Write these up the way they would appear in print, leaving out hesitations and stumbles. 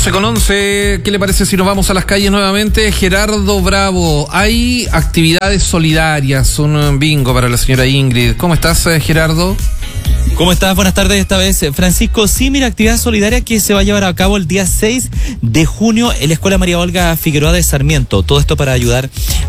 12:11, ¿qué le parece si nos vamos a las calles nuevamente? Gerardo Bravo, hay actividades solidarias, un bingo para la señora Ingrid. ¿Cómo estás, Gerardo? ¿Cómo estás? Buenas tardes esta vez, Francisco. Sí, mira, actividad solidaria que se va a llevar a cabo el día 6 de junio en la Escuela María Olga Figueroa de Sarmiento. Todo esto para ayudar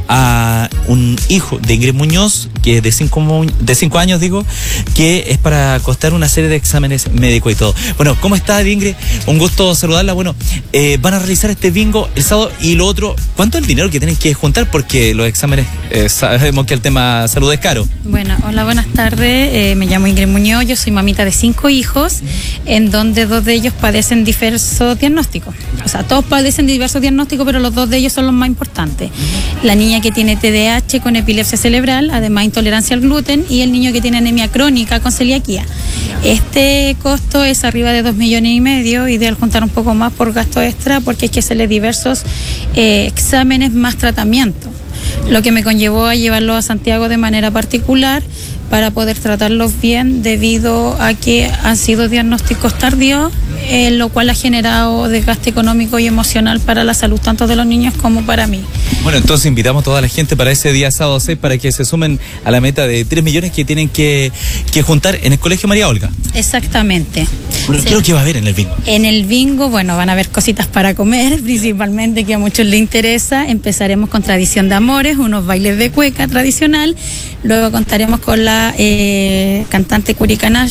a un hijo de Ingrid Muñoz, que es de 5 años, que es para costar una serie de exámenes médicos y todo. Bueno, ¿cómo estás, Ingrid? Un gusto saludarla. Bueno, van a realizar este bingo el sábado y lo otro, ¿cuánto es el dinero que tienen que juntar? Porque los exámenes, sabemos que el tema salud es caro. Bueno, hola, buenas tardes. Me llamo Ingrid Muñoz, yo soy mamita de 5 hijos, en donde 2 de ellos padecen diversos diagnósticos. O sea, todos padecen diversos diagnósticos, pero los 2 de ellos son los más importantes. La niña que tiene TDAH con epilepsia cerebral, además intolerancia al gluten, y el niño que tiene anemia crónica con celiaquía. Este costo es arriba de 2,5 millones, ideal juntar un poco más por gasto extra, porque hay que hacerle diversos exámenes más tratamiento. Lo que me conllevó a llevarlos a Santiago de manera particular para poder tratarlos bien, debido a que han sido diagnósticos tardíos, lo cual ha generado desgaste económico y emocional para la salud tanto de los niños como para mí. Bueno, entonces invitamos a toda la gente para ese día sábado 6 para que se sumen a la meta de 3 millones que tienen que juntar en el Colegio María Olga. Exactamente. Bueno, ¿qué es lo que va a haber en el bingo? En el bingo, bueno, van a haber cositas para comer, principalmente, que a muchos les interesa. Empezaremos con Tradición de Amores, unos bailes de cueca tradicional. Luego contaremos con la cantante curicana,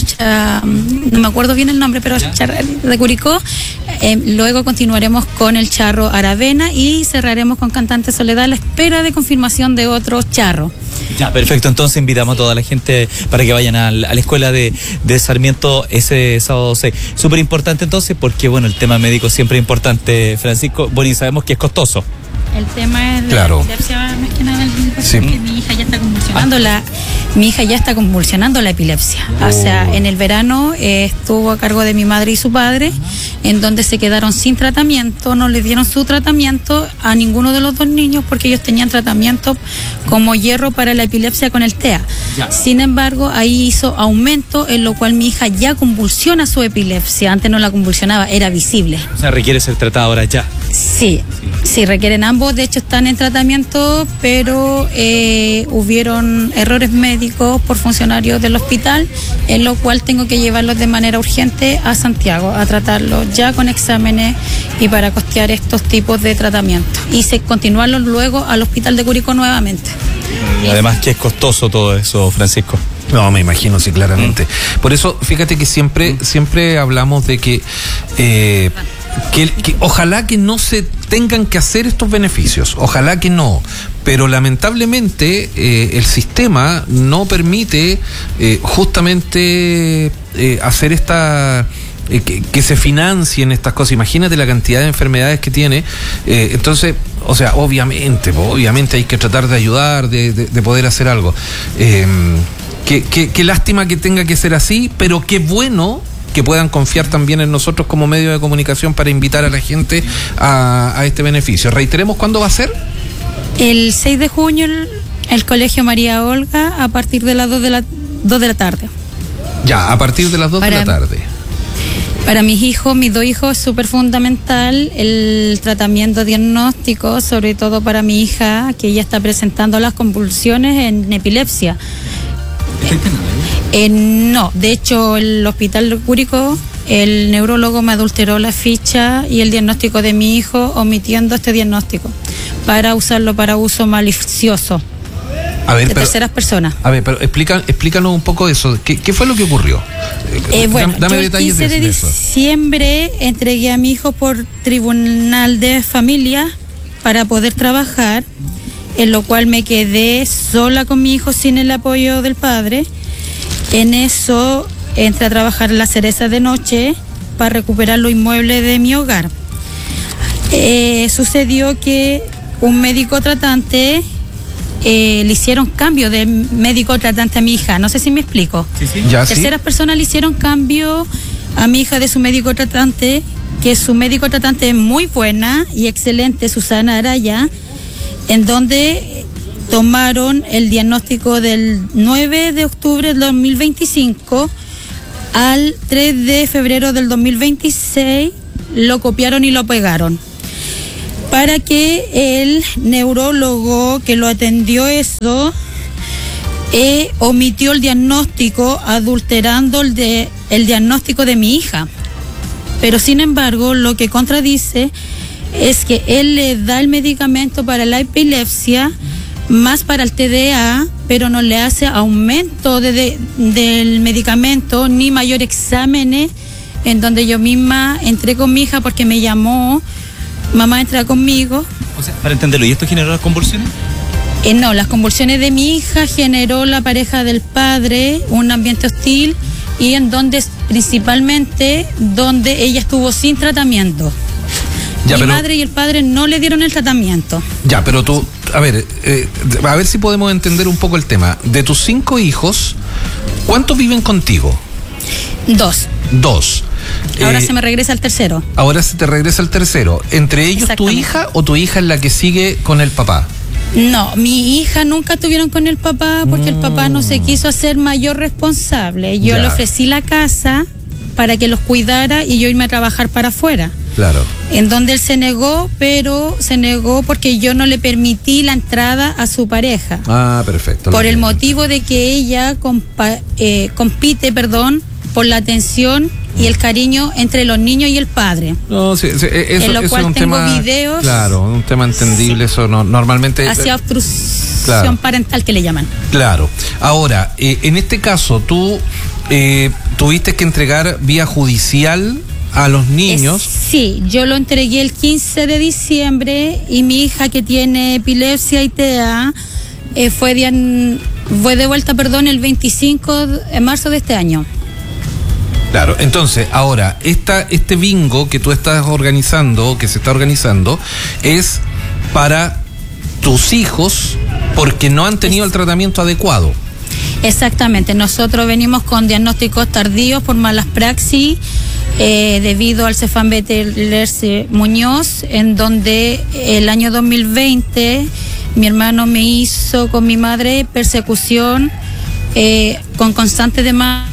no me acuerdo bien el nombre, pero de Curicó. Luego continuaremos con el charro Aravena y cerraremos con Cantante Soledad a la espera de confirmación de otro charro. Ya, perfecto. Entonces invitamos a toda la gente para que vayan a la escuela de Sarmiento ese sábado 6. Súper importante entonces, porque bueno, el tema médico siempre es importante, Francisco. Bueno, y sabemos que es costoso. El tema es claro. La epilepsia, más que nada, sí. Porque mi hija ya está convulsionando la epilepsia. O sea, en el verano estuvo a cargo de mi madre y su padre, en donde se quedaron sin tratamiento, no le dieron su tratamiento a ninguno de los 2 niños, porque ellos tenían tratamiento como hierro para la epilepsia con el TEA. Sin embargo, ahí hizo aumento, en lo cual mi hija ya convulsiona su epilepsia. Antes no la convulsionaba, era visible. O sea, requiere ser tratada ahora ya. Sí, requieren ambos. De hecho, están en tratamiento, pero hubieron errores médicos por funcionarios del hospital, en lo cual tengo que llevarlos de manera urgente a Santiago a tratarlos ya con exámenes y para costear estos tipos de tratamiento. Y continuarlos luego al hospital de Curicó nuevamente. Y además que es costoso todo eso, Francisco. No, me imagino, sí, claramente. Por eso, fíjate que siempre hablamos de que ojalá que no se tengan que hacer estos beneficios, ojalá que no, pero lamentablemente el sistema no permite justamente hacer esta... Que se financien estas cosas. Imagínate la cantidad de enfermedades que tiene. Entonces, o sea, obviamente hay que tratar de ayudar, de poder hacer algo. Qué lástima que tenga que ser así, pero qué bueno que puedan confiar también en nosotros como medio de comunicación para invitar a la gente a este beneficio. Reiteremos, ¿cuándo va a ser? El 6 de junio, el Colegio María Olga, a partir de las 2 de la tarde. Ya, a partir de las 2 de la tarde. Para mis 2 hijos, es súper fundamental el tratamiento diagnóstico, sobre todo para mi hija, que ella está presentando las convulsiones en epilepsia. No, de hecho, el hospital de Curicó, el neurólogo me adulteró la ficha y el diagnóstico de mi hijo, omitiendo este diagnóstico, para usarlo para uso malicioso. A ver, de terceras personas. A ver, pero explícanos un poco eso. ¿Qué fue lo que ocurrió? Bueno, dame yo detalles el 15 de diciembre entregué a mi hijo por tribunal de familia para poder trabajar, en lo cual me quedé sola con mi hijo sin el apoyo del padre. En eso entré a trabajar en la Cereza de noche para recuperar los inmuebles de mi hogar. Sucedió que un médico tratante le hicieron cambio de médico tratante a mi hija, no sé si me explico. Sí. Terceras personas le hicieron cambio a mi hija de su médico tratante, que su médico tratante es muy buena y excelente, Susana Araya, en donde tomaron el diagnóstico del 9 de octubre del 2025 al 3 de febrero del 2026 lo copiaron y lo pegaron. Para que el neurólogo que lo atendió eso omitió el diagnóstico, adulterando el diagnóstico de mi hija. Pero sin embargo, lo que contradice es que él le da el medicamento para la epilepsia, más para el TDA, pero no le hace aumento del medicamento ni mayor exámenes, en donde yo misma entré con mi hija porque me llamó, mamá, entra conmigo. O sea, para entenderlo, ¿y esto generó las convulsiones? No, las convulsiones de mi hija generó la pareja del padre, un ambiente hostil, y en donde principalmente donde ella estuvo sin tratamiento. Ya, mi madre y el padre no le dieron el tratamiento. Ya, pero tú, a ver si podemos entender un poco el tema. De tus 5 hijos, ¿cuántos viven contigo? 2. Ahora se me regresa el tercero. Ahora se te regresa el tercero. ¿Entre ellos tu hija o tu hija es la que sigue con el papá? No, mi hija nunca estuvieron con el papá porque el papá no se quiso hacer mayor responsable. Yo le ofrecí la casa para que los cuidara y yo irme a trabajar para afuera. Claro. En donde él se negó, pero se negó porque yo no le permití la entrada a su pareja. Ah, perfecto. Por el motivo de que ella compite, por la atención y el cariño entre los niños y el padre. No, sí, eso en lo cual es un tengo tema, videos. Claro, un tema entendible, sí. Eso no, normalmente. Hacia obstrucción parental que le llaman. Claro. Ahora, en este caso, tú tuviste que entregar vía judicial a los niños. Sí, yo lo entregué el 15 de diciembre y mi hija, que tiene epilepsia y TEA, fue devuelta, el 25 de marzo de este año. Claro, entonces, ahora, este bingo que tú estás organizando, que se está organizando, es para tus hijos porque no han tenido el tratamiento adecuado. Exactamente, nosotros venimos con diagnósticos tardíos por malas praxis, debido al Cefam Betelerse Muñoz, en donde el año 2020 mi hermano me hizo con mi madre persecución con constante demanda.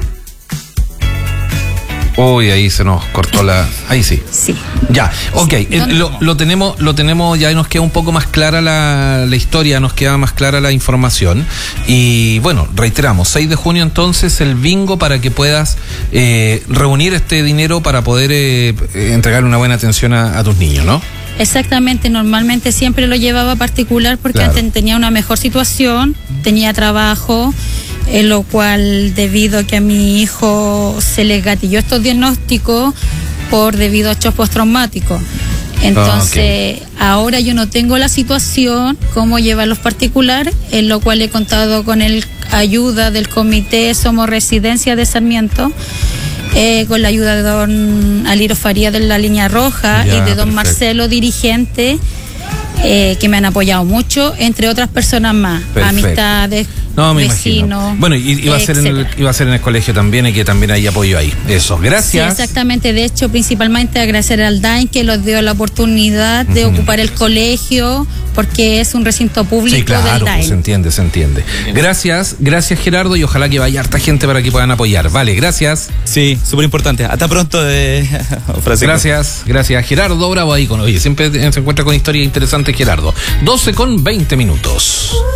Uy, ahí se nos cortó ahí sí. Sí. Ya, ok, lo tenemos, ya nos queda un poco más clara la historia, nos queda más clara la información. Y bueno, reiteramos, 6 de junio entonces el bingo para que puedas reunir este dinero para poder entregarle una buena atención a tus niños, ¿no? Exactamente, normalmente siempre lo llevaba particular porque antes tenía una mejor situación, tenía trabajo, en lo cual, debido a que a mi hijo se le gatilló estos diagnósticos debido a shock postraumático. Entonces, ahora yo no tengo la situación como llevarlos particular, en lo cual he contado con el ayuda del comité Somos Residencia de Sarmiento, con la ayuda de don Aliro Faría de la Línea Roja y de don Marcelo, dirigente, que me han apoyado mucho, entre otras personas más. Perfecto. Amistades, vecinos. Bueno, iba a ser en el colegio también, y que también hay apoyo ahí. Eso, gracias. Sí, exactamente. De hecho, principalmente agradecer al DAIN, que nos dio la oportunidad de ocupar el colegio, porque es un recinto público. Sí, claro, del DAIN. Se entiende. Gracias Gerardo, y ojalá que vaya harta gente para que puedan apoyar. Vale, gracias. Sí, súper importante. Hasta pronto, Francisco. Gracias Gerardo Bravo ahí oye, siempre se encuentra con historias interesantes Gerardo. 12:20.